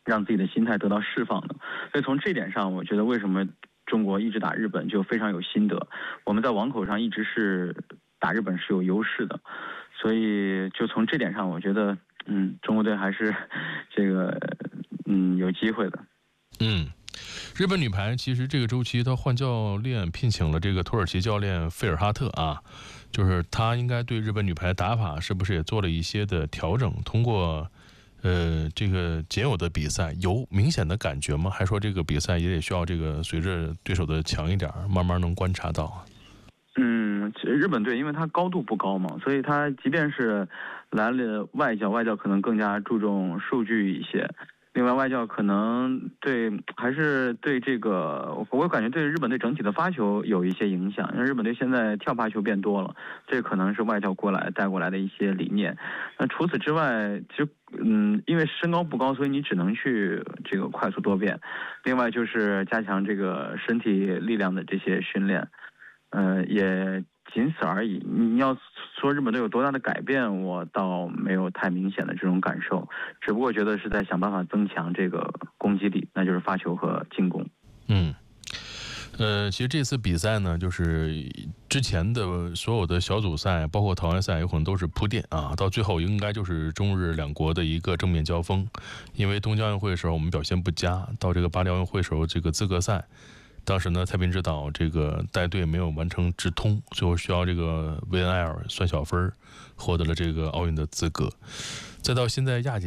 让自己的心态得到释放的。所以从这点上，我觉得为什么中国一直打日本就非常有心得。我们在网口上一直是打日本是有优势的，所以就从这点上，我觉得中国队还是这个有机会的。 日本女排其实这个周期她换教练，聘请了这个土耳其教练费尔哈特啊，就是他应该对日本女排打法是不是也做了一些的调整？通过这个仅有的比赛有明显的感觉吗？还说这个比赛也得需要这个随着对手的强一点，慢慢能观察到啊？ 其实日本队因为它高度不高嘛，所以它即便是来了外教可能更加注重数据一些。另外，外教可能还是对这个，我感觉对日本队整体的发球有一些影响，因为日本队现在跳发球变多了，这可能是外教带过来的一些理念。那除此之外，其实因为身高不高，所以你只能去这个快速多变。另外就是加强这个身体力量的这些训练，也仅此而已。你要说日本队有多大的改变，我倒没有太明显的这种感受，只不过觉得是在想办法增强这个攻击力，那就是发球和进攻。 其实这次比赛呢，就是之前的所有的小组赛，包括淘汰赛，有可能都是铺垫啊，到最后应该就是中日两国的一个正面交锋。因为东京奥运会的时候我们表现不佳，到这个巴黎奥运会时候这个资格赛，当时呢，太平指导这个带队没有完成直通，最后需要这个维恩埃尔算小分获得了这个奥运的资格。再到现在亚锦